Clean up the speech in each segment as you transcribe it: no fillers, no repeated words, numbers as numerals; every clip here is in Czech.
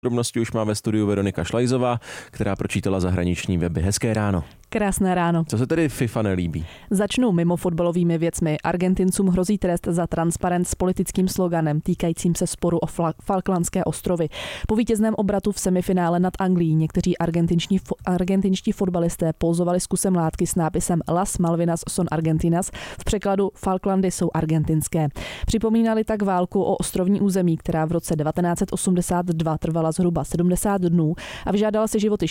Podrobnosti už má ve studiu Veronika Šlajzová, která pročítala zahraniční weby. Hezké ráno. Krásné ráno. Co se tedy FIFA nelíbí? Začnu mimo fotbalovými věcmi. Argentincům hrozí trest za transparent s politickým sloganem týkajícím se sporu o Falklandské ostrovy. Po vítězném obratu v semifinále nad Anglií někteří argentinští fotbalisté pózovali s kusem látky s nápisem Las Malvinas son Argentinas, v překladu Falklandy jsou argentinské. Připomínali tak válku o ostrovní území, která v roce 1982 trvala zhruba 70 dnů a vyžádala si životy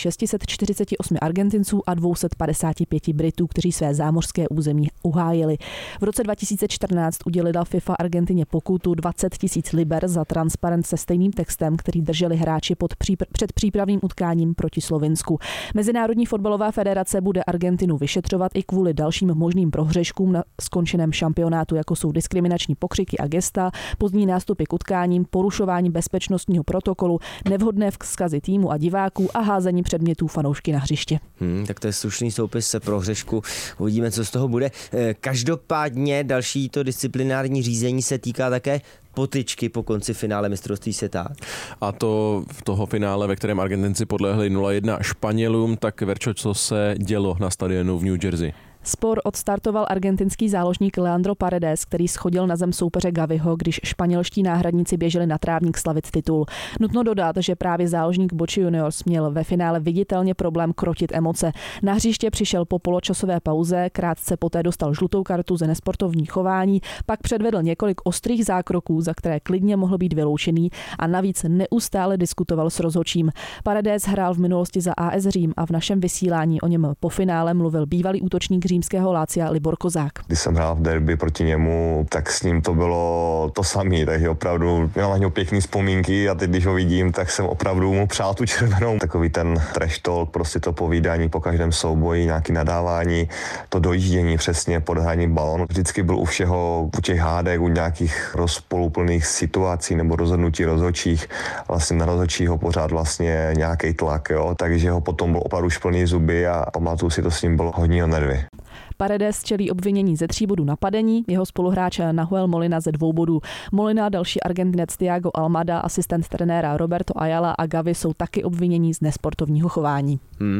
648 Argentinců a 255 Britů, kteří své zámořské území uhájili. V roce 2014 udělila FIFA Argentině pokutu 20 000 liber za transparent se stejným textem, který drželi hráči před přípravným utkáním proti Slovinsku. Mezinárodní fotbalová federace bude Argentinu vyšetřovat i kvůli dalším možným prohřeškům na skončeném šampionátu, jako jsou diskriminační pokřiky a gesta, pozdní nástupy k utkáním, porušování bezpečnostního protokolu, nevhodné vzkazy týmu a diváků a házení předmětů fanoušky na hřiště. Tak to je slušný soupis prohřešku. Uvidíme, co z toho bude. Každopádně další to disciplinární řízení se týká také potyčky po konci finále mistrovství světa. A to v toho finále, ve kterém Argentinci podlehli 0-1 Španělům, tak Verčo, co se dělo na stadionu v New Jersey? Spor odstartoval argentinský záložník Leandro Paredes, který schodil na zem soupeře Gaviho, když španělští náhradníci běželi na trávník slavit titul. Nutno dodat, že právě záložník Boca Juniors měl ve finále viditelně problém krotit emoce. Na hřiště přišel po poločasové pauze, krátce poté dostal žlutou kartu za nesportovní chování, pak předvedl několik ostrých zákroků, za které klidně mohl být vyloučený a navíc neustále diskutoval s rozhodčím. Paredes hrál v minulosti za AS Řím a v našem vysílání o něm po finále mluvil bývalý útočník římského Lácia Libor Kozák. Když jsem hrál v derby proti němu, tak s ním to bylo to samé, takže opravdu měl na něho pěkný vzpomínky a teď, když ho vidím, tak jsem opravdu mu přál tu červenou. Takový ten trash talk, prostě to povídání po každém souboji, nějaký nadávání, to dojíždění přesně, podhání balonu. Vždycky byl u všeho, u těch hádek, u nějakých rozpoluplných situací nebo rozhodnutí rozhodčích, vlastně na rozhodčího pořád vlastně nějaký tlak, jo, takže ho potom byl opravdu už plný zuby a pamatuju si, to s ním bylo hodně o nervy. Paredes čelí obvinění ze 3 bodů napadení, jeho spoluhráč Nahuel Molina ze 2 bodů. Molina, další Argentinec Thiago Almada, asistent trenéra Roberto Ayala a Gavi jsou taky obvinění z nesportovního chování.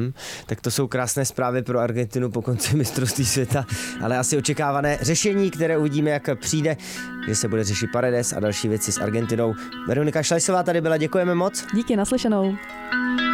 Tak to jsou krásné zprávy pro Argentinu po konci mistrovství světa, ale asi očekávané řešení, které uvidíme, jak přijde, že se bude řešit Paredes a další věci s Argentinou. Veronika Šlajzová tady byla, děkujeme moc. Díky, naslyšenou.